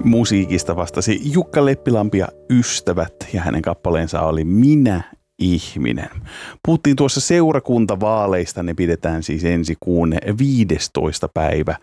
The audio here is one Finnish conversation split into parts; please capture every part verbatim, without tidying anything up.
Musiikista vastasi Jukka Leppilampi ja Ystävät ja hänen kappaleensa oli Minä ihminen. Puhuttiin tuossa seurakuntavaaleista, ne pidetään siis ensi kuun viidestoista päivä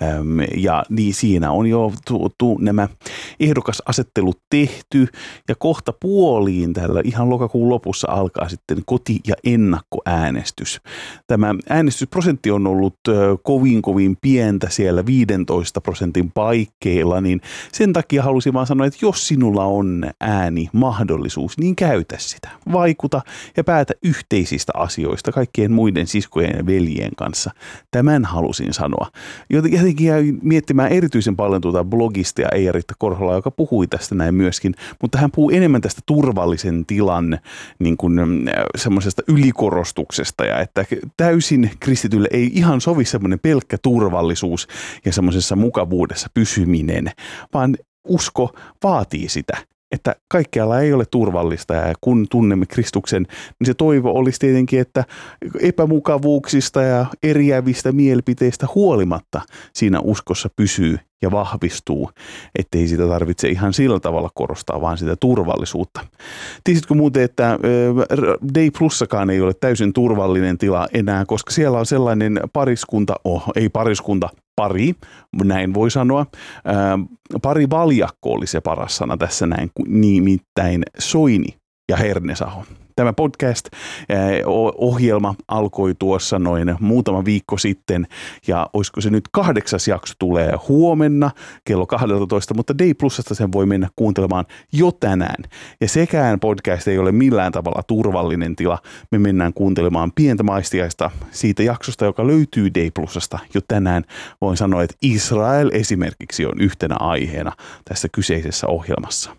ja niin siinä on jo tu, tu, nämä ehdokasasettelut tehty ja kohta puoliin tällä ihan lokakuun lopussa alkaa sitten koti- ja ennakkoäänestys. Tämä äänestysprosentti on ollut kovin kovin pientä siellä viidentoista prosentin paikkeilla, niin sen takia halusin vaan sanoa, että jos sinulla on ääni mahdollisuus, niin käytä sitä. Vaikuta ja päätä yhteisistä asioista kaikkien muiden siskojen ja veljien kanssa. Tämän halusin sanoa. Jotenkin jäin miettimään erityisen paljon tuota blogistia Eija-Riitta Korhola, joka puhui tästä näin myöskin, mutta hän puhuu enemmän tästä turvallisen tilan niin kuin semmoisesta ylikorostuksesta ja että täysin kristitylle ei ihan sovi semmoinen pelkkä turvallisuus ja semmoisessa mukavuudessa pysyminen, vaan usko vaatii sitä. Että kaikkialla ei ole turvallista ja kun tunnemme Kristuksen, niin se toivo olisi tietenkin, että epämukavuuksista ja eriävistä mielipiteistä huolimatta siinä uskossa pysyy ja vahvistuu, ettei sitä tarvitse ihan sillä tavalla korostaa, vaan sitä turvallisuutta. Tiesitkö muuten, että Day Plussakaan ei ole täysin turvallinen tila enää, koska siellä on sellainen pariskunta, oh, ei pariskunta, pari, näin voi sanoa. Ää, pari valjakko oli se paras sana tässä näin, nimittäin Soini ja Hernesaho. Tämä podcast-ohjelma alkoi tuossa noin muutama viikko sitten ja olisiko se nyt kahdeksas jakso tulee huomenna kello kaksitoista, mutta Day Plusasta sen voi mennä kuuntelemaan jo tänään. Ja sekään podcast ei ole millään tavalla turvallinen tila. Me mennään kuuntelemaan pientä maistiaista siitä jaksosta, joka löytyy Day Plusasta jo tänään. Voin sanoa, että Israel esimerkiksi on yhtenä aiheena tässä kyseisessä ohjelmassa.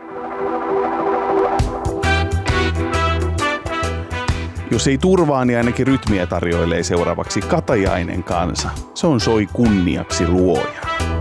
Jos ei turvaa, niin ainakin rytmiä tarjoilee seuraavaksi Katajainen kansa. Se on Soi kunniaksi luoja.